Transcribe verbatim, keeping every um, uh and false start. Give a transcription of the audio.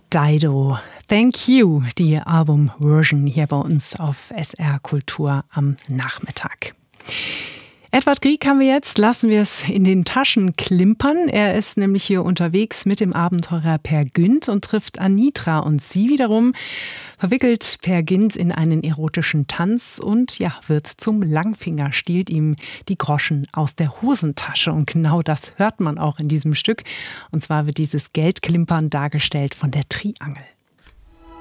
Dido, Thank You, die Album-Version hier bei uns auf S R Kultur am Nachmittag. Edward Grieg haben wir jetzt, lassen wir es in den Taschen klimpern. Er ist nämlich hier unterwegs mit dem Abenteurer Peer Gynt und trifft Anitra und sie wiederum verwickelt Peer Gynt in einen erotischen Tanz und ja, wird zum Langfinger, stiehlt ihm die Groschen aus der Hosentasche. Und genau das hört man auch in diesem Stück. Und zwar wird dieses Geldklimpern dargestellt von der Triangel.